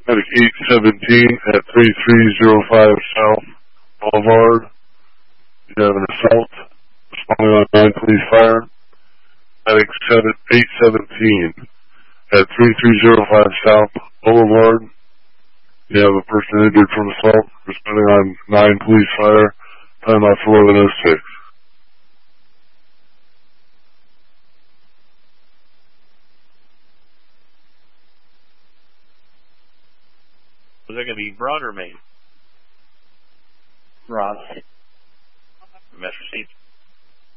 Medic 817 at 3305 South Boulevard. You have an assault. Responding on 9 police fire. Medic 817 at 3305 South Boulevard. You have a person injured from assault. Responding on 9 police fire. Time out for 1106. Was that going to be Broad or Main? Broad. Metro Seats.